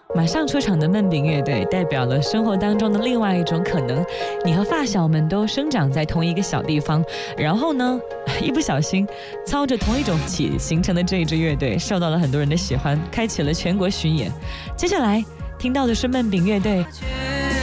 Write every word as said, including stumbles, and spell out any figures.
马上出场的闷饼乐队代表了生活当中的另外一种可能，你和发小们都生长在同一个小地方，然后呢，一不小心操着同一种曲形成的这一支乐队受到了很多人的喜欢，开启了全国巡演。接下来听到的是闷饼乐队